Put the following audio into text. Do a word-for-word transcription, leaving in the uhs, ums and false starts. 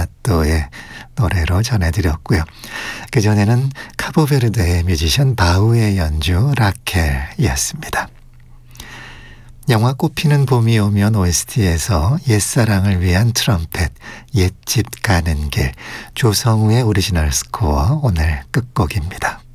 레나토의 노래로 전해드렸고요. 그전에는 카보베르데의 뮤지션 바우의 연주 라켈이었습니다. 영화 꽃피는 봄이 오면 오에스티에서 옛사랑을 위한 트럼펫, 옛집 가는 길, 조성우의 오리지널 스코어 오늘 끝곡입니다.